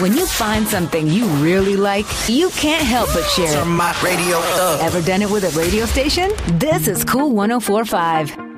When you find something you really like, you can't help but share it. Turn my radio up. Ever done it with a radio station? This is Cool 104.5.